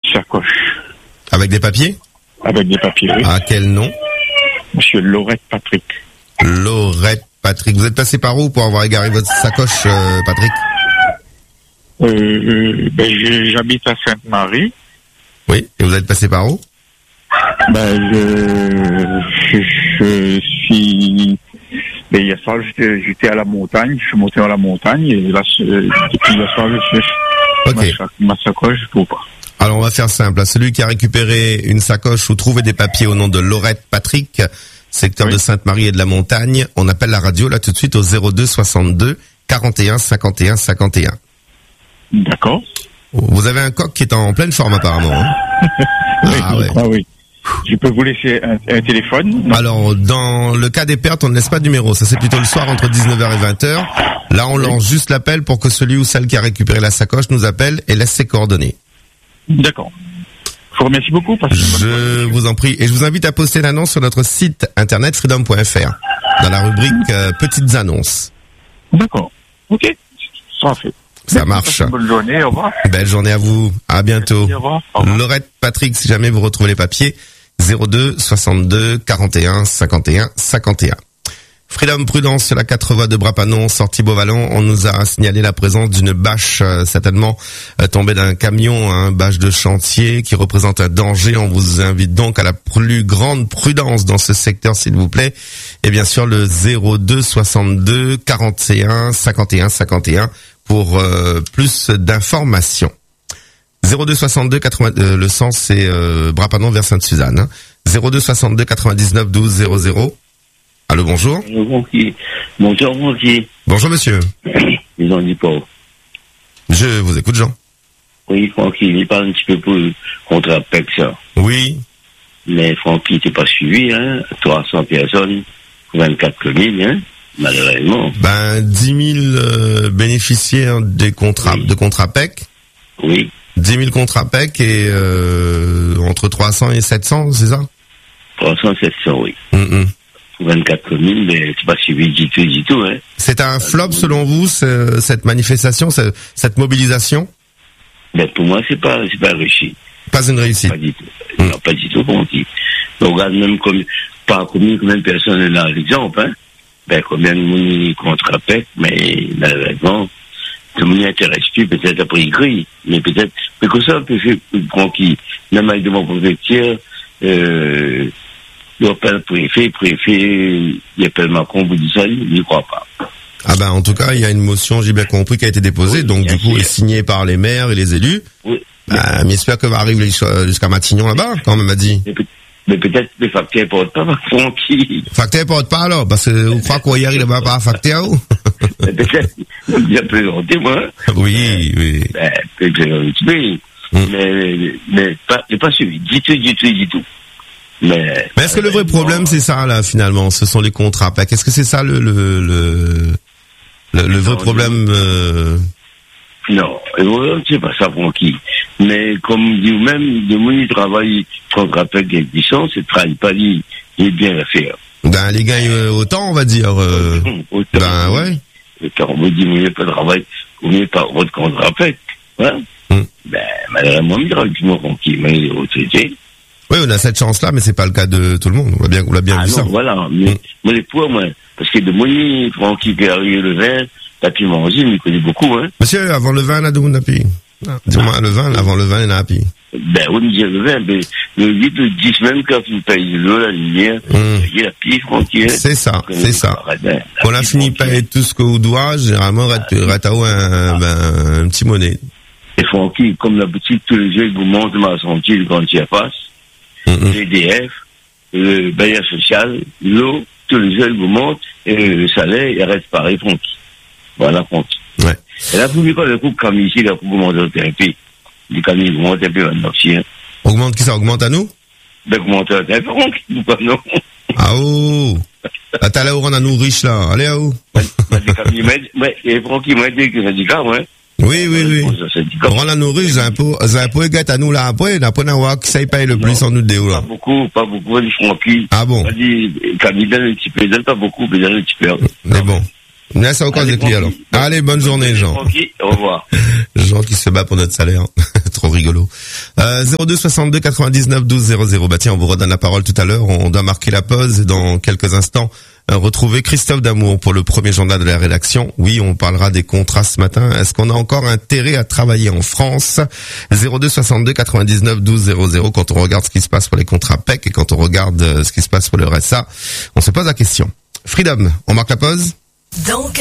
sacoche. Avec des papiers? Avec des papiers, oui. À quel nom? Monsieur Laurette Patrick. Laurette Patrick. Vous êtes passé par où pour avoir égaré votre sacoche, Patrick? J'habite à Sainte-Marie. Oui. Et vous êtes passé par où? Je suis... hier soir, j'étais à la montagne. Je suis monté à la montagne. Et là, depuis hier soir, je suis... Ok. Ma sacoche, je trouve pas. Alors, on va faire simple. Celui qui a récupéré une sacoche ou trouvé des papiers au nom de Laurette Patrick, secteur de Sainte-Marie et de la Montagne, on appelle la radio là tout de suite au 02 62 41 51 51. D'accord. Vous avez un coq qui est en pleine forme apparemment. Hein? Oui. Je peux vous laisser un téléphone? Non. Alors, dans le cas des pertes, on ne laisse pas de numéro. Ça, c'est plutôt le soir entre 19h et 20h. Là, on lance juste l'appel pour que celui ou celle qui a récupéré la sacoche nous appelle et laisse ses coordonnées. D'accord. Je vous remercie beaucoup. Je vous en prie. Et je vous invite à poster l'annonce sur notre site internet freedom.fr dans la rubrique petites annonces. D'accord. Ok. Ça fait. Ça marche. Bonne journée, au revoir. Belle journée à vous. À bientôt. Merci, au revoir. Au revoir. Laurette Patrick, si jamais vous retrouvez les papiers, 02 62 41 51 51. Freedom Prudence sur la 4 voies de Brapanon, sortie Beauvallon. On nous a signalé la présence d'une bâche certainement tombée d'un camion, un bâche de chantier qui représente un danger. On vous invite donc à la plus grande prudence dans ce secteur, s'il vous plaît. Et bien sûr, le 02 62 41 51 51 pour plus d'informations. 02 62 80, le sens c'est Brapanon vers Sainte-Suzanne. Hein. 02 62 99 12 00. Allô, bonjour. Bonjour, Francky. Bonjour, monsieur. Ils ont dit pas. Je vous écoute, Jean. Oui, Francky, il parle un petit peu pour le contrat PEC, ça. Oui. Mais Francky, t'es pas suivi, hein. 300 personnes, 24 communes, hein. Malheureusement. 10 000 bénéficiaires des contrats, de contrats PEC. Oui. 10 000 contrats PEC et entre 300 et 700, c'est ça? 300, 700, oui. 24 communes, mais c'est pas suivi du tout, hein. C'est un flop selon vous, cette manifestation, cette mobilisation? Ben, pour moi, c'est pas réussi. Pas une réussite. Pas du tout. Non, pas du tout, Francky. On regarde même par combien de personnes là, l'exemple, hein. Ben, combien de monde contrat PEC, mais malheureusement, tout le monde n'intéresse plus, peut-être après écrit, mais peut-être, mais que ça, peut faire, Francky, même avec de mon préfecture, il appelle le préfet, il appelle Macron, vous dit ça, il n'y croit pas. Ah ben, en tout cas, il y a une motion, j'ai bien compris, qui a été déposée, oui, donc du coup, est signée par les maires et les élus. Oui. Mais j'espère que va arriver jusqu'à Matignon là-bas, quand même, m'a dit. Mais peut-être les facteurs portent pas, Francky. Facteurs portent pas alors, parce que vous croyez qu'on y arrive là-bas par facteur ou? Peut-être, il a présenté, moi. Oui. Ben, peut-être, mais pas suivi, du tout. Mais est-ce que le vrai problème, c'est ça, là, finalement? Ce sont les contrats PEC. Est-ce que c'est ça le vrai problème, Non, c'est pas ça, Francky. Mais, comme dit vous-même, de mon travail, contrat PEC et licence, c'est travail pas dit, il est bien à faire. Ben, les gagne autant, on va dire, autant. Ben, ouais. Autant, on me dit, vous n'avez pas de travail, vous n'avez pas votre contrat PEC, hein? Ben, malheureusement, miraculeusement, Francky, mais il est retraité. Oui, on a cette chance-là, mais c'est pas le cas de tout le monde. On l'a bien vu ça. Voilà. Mais les poids, moi, parce que de Moni, Francky, qui arrive le vin, t'as pu manger, mais il connaît beaucoup, hein. Monsieur, avant le vin, là, d'où on a pu? Dis-moi, le vin, avant le vin, il a pu. Ben, on dit le vin, mais le 8, le 10 même, quand il paye l'eau, la lumière, il a pris, Francky. C'est ça. On a fini par payer tout ce qu'on doit, généralement, ratao un petit monnaie. Et Francky, comme la boutique, tous les jours, vous montrent ma santé, le grand face. l'EDF, le bailleur social, l'eau, tous les jours, vous montent, et le salaire, il reste pareil, Francky. Voilà, Francky. Ouais. Et là, pour le coup, comme ici, la coupe augmente un peu. Les camions augmentent un peu maintenant aussi, hein. Augmente qui ça? Augmente à nous? Ben, augmente un peu, Francky, ou pas, non? Ah, oh! Là, t'as là où on a nous riches, là. Allez, à où? Et Francky m'a dit que le syndicat, ouais. Oui. On a nos riches, un peu égal à nous, là, après, on a voir qui ça paye le plus en nous de là. Pas beaucoup, les Francky. Ah bon? On a dit, candidat, un petit peu, pas beaucoup, mais un petit peu. Mais bon. Là, ça encore avec lui alors. Allez, bonne journée, Jean. Au revoir. Jean qui se bat pour notre salaire. Trop rigolo. 02 62 99 12 00. Bah tiens, on vous redonne la parole tout à l'heure. On doit marquer la pause et dans quelques instants, retrouver Christophe Damour pour le premier journal de la rédaction. Oui, on parlera des contrats ce matin. Est-ce qu'on a encore intérêt à travailler en France? 02 62 99 12 00. Quand on regarde ce qui se passe pour les contrats PEC et quand on regarde ce qui se passe pour le RSA, on se pose la question. Freedom, on marque la pause? Donc